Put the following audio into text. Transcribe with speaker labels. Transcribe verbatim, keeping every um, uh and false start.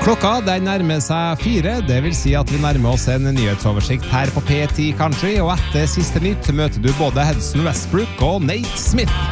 Speaker 1: Klokka den nærmer seg fire, det vil si at vi nærmer oss en nyhetsoversikt her på P ti Country, og etter siste nytt møter du både Hudson Westbrook og Nate Smith.